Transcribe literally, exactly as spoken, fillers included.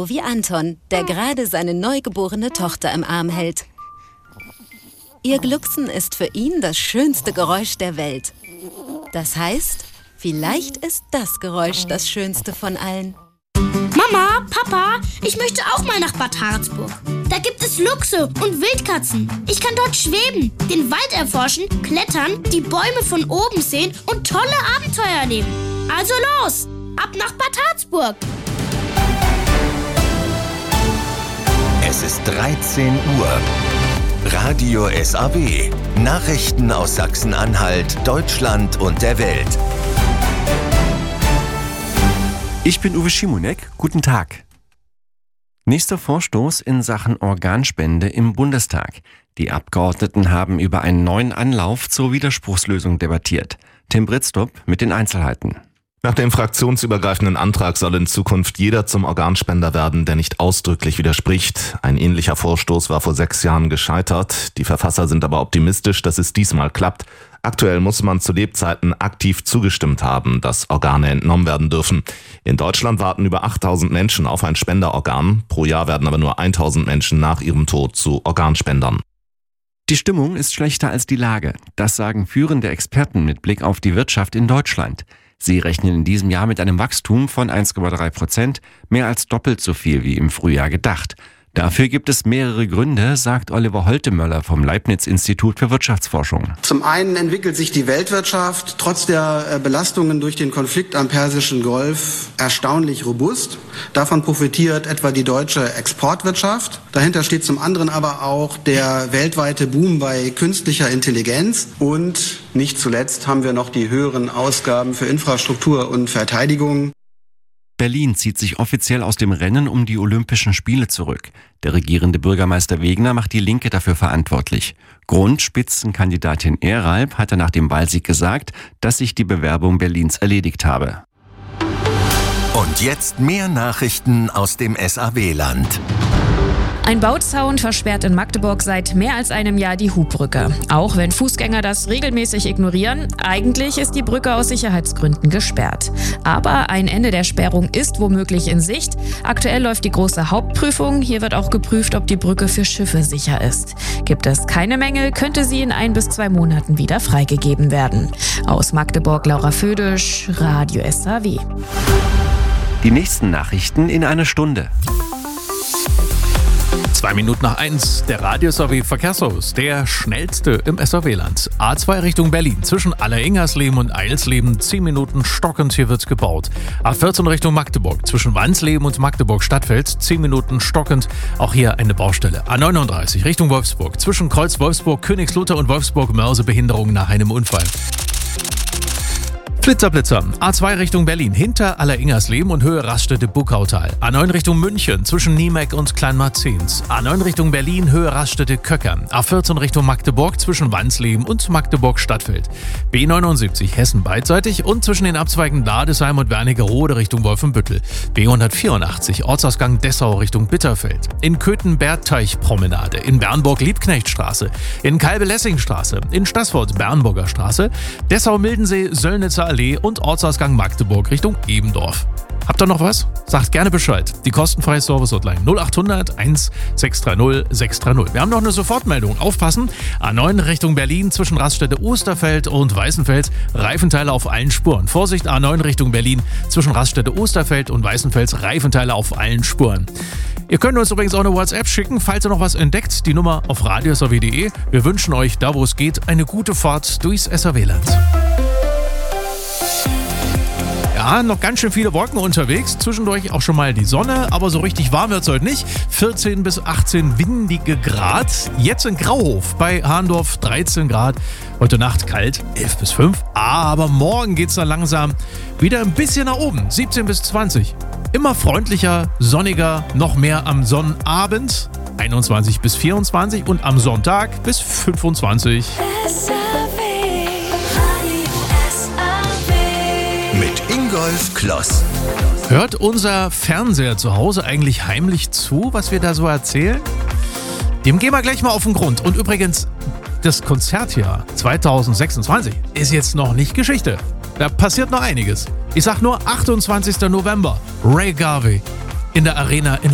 so wie Anton, der gerade seine neugeborene Tochter im Arm hält. Ihr Glucksen ist für ihn das schönste Geräusch der Welt. Das heißt, vielleicht ist das Geräusch das schönste von allen. Mama, Papa, ich möchte auch mal nach Bad Harzburg. Da gibt es Luchse und Wildkatzen. Ich kann dort schweben, den Wald erforschen, klettern, die Bäume von oben sehen und tolle Abenteuer erleben. Also los, ab nach Bad Harzburg. Es ist dreizehn Uhr. Radio S A W. Nachrichten aus Sachsen-Anhalt, Deutschland und der Welt. Ich bin Uwe Schimonek. Guten Tag. Nächster Vorstoß in Sachen Organspende im Bundestag. Die Abgeordneten haben über einen neuen Anlauf zur Widerspruchslösung debattiert. Tim Britztrup mit den Einzelheiten. Nach dem fraktionsübergreifenden Antrag soll in Zukunft jeder zum Organspender werden, der nicht ausdrücklich widerspricht. Ein ähnlicher Vorstoß war vor sechs Jahren gescheitert. Die Verfasser sind aber optimistisch, dass es diesmal klappt. Aktuell muss man zu Lebzeiten aktiv zugestimmt haben, dass Organe entnommen werden dürfen. In Deutschland warten über achttausend Menschen auf ein Spenderorgan. Pro Jahr werden aber nur tausend Menschen nach ihrem Tod zu Organspendern. Die Stimmung ist schlechter als die Lage. Das sagen führende Experten mit Blick auf die Wirtschaft in Deutschland. Sie rechnen in diesem Jahr mit einem Wachstum von eins Komma drei Prozent, mehr als doppelt so viel wie im Frühjahr gedacht. Dafür gibt es mehrere Gründe, sagt Oliver Holtemöller vom Leibniz-Institut für Wirtschaftsforschung. Zum einen entwickelt sich die Weltwirtschaft trotz der Belastungen durch den Konflikt am Persischen Golf erstaunlich robust. Davon profitiert etwa die deutsche Exportwirtschaft. Dahinter steht zum anderen aber auch der weltweite Boom bei künstlicher Intelligenz. Und nicht zuletzt haben wir noch die höheren Ausgaben für Infrastruktur und Verteidigung. Berlin zieht sich offiziell aus dem Rennen um die Olympischen Spiele zurück. Der regierende Bürgermeister Wegner macht die Linke dafür verantwortlich. Grund, Spitzenkandidatin Eralb hatte nach dem Wahlsieg gesagt, dass sich die Bewerbung Berlins erledigt habe. Und jetzt mehr Nachrichten aus dem S A W-Land. Ein Bauzaun versperrt in Magdeburg seit mehr als einem Jahr die Hubbrücke. Auch wenn Fußgänger das regelmäßig ignorieren, eigentlich ist die Brücke aus Sicherheitsgründen gesperrt. Aber ein Ende der Sperrung ist womöglich in Sicht. Aktuell läuft die große Hauptprüfung. Hier wird auch geprüft, ob die Brücke für Schiffe sicher ist. Gibt es keine Mängel, könnte sie in ein bis zwei Monaten wieder freigegeben werden. Aus Magdeburg Laura Födisch, Radio S A W. Die nächsten Nachrichten in einer Stunde. Zwei Minuten nach eins, der Radio S A W Verkehrsservice, der schnellste im S A W-Land. A zwei Richtung Berlin, zwischen Alleringersleben und Eilsleben, zehn Minuten stockend, hier wird gebaut. A vierzehn Richtung Magdeburg, zwischen Wansleben und Magdeburg-Stadtfeld, zehn Minuten stockend, auch hier eine Baustelle. A neununddreißig Richtung Wolfsburg, zwischen Kreuz Wolfsburg, Königslutter und Wolfsburg-Mörse, Behinderung nach einem Unfall. Blitzer, Blitzer. A zwei Richtung Berlin, hinter Alleringersleben und Höhe Raststätte Buckautal. A neun Richtung München, zwischen Niemeck und Kleinmarzens. A neun Richtung Berlin, Höhe Raststätte Köckern. A vierzehn Richtung Magdeburg, zwischen Wansleben und Magdeburg-Stadtfeld. B neunundsiebzig Hessen beidseitig und zwischen den Abzweigen Ladesheim und Wernigerode Richtung Wolfenbüttel. B hundertvierundachtzig Ortsausgang Dessau Richtung Bitterfeld. In Köthen-Bergteich-Promenade. In Bernburg-Liebknechtstraße. In Kalbe-Lessing-Straße. In Staßfurt Bernburger Straße. Dessau-Mildensee, Söllnitzer Allee und Ortsausgang Magdeburg Richtung Ebendorf. Habt ihr noch was? Sagt gerne Bescheid. Die kostenfreie Service-Hotline null achthundert eins sechs drei null sechs drei null. Wir haben noch eine Sofortmeldung. Aufpassen. A neun Richtung Berlin zwischen Raststätte Osterfeld und Weißenfels. Reifenteile auf allen Spuren. Vorsicht, A neun Richtung Berlin zwischen Raststätte Osterfeld und Weißenfels. Reifenteile auf allen Spuren. Ihr könnt uns übrigens auch eine WhatsApp schicken, falls ihr noch was entdeckt. Die Nummer auf radio s a w punkt d e. Wir wünschen euch, da wo es geht, eine gute Fahrt durchs S A W-Land. Ja, noch ganz schön viele Wolken unterwegs, zwischendurch auch schon mal die Sonne, aber so richtig warm wird es heute nicht. vierzehn bis achtzehn windige Grad, jetzt in Grauhof bei Hahndorf dreizehn Grad, heute Nacht kalt, elf bis fünf, aber morgen geht es dann langsam wieder ein bisschen nach oben, siebzehn bis zwanzig. Immer freundlicher, sonniger, noch mehr am Sonnabend, einundzwanzig bis vierundzwanzig und am Sonntag bis fünfundzwanzig. Mit Ingolf Kloss. Hört unser Fernseher zu Hause eigentlich heimlich zu, was wir da so erzählen? Dem gehen wir gleich mal auf den Grund. Und übrigens, das Konzertjahr zwanzig sechsundzwanzig ist jetzt noch nicht Geschichte. Da passiert noch einiges. Ich sag nur achtundzwanzigster November, Ray Garvey in der Arena in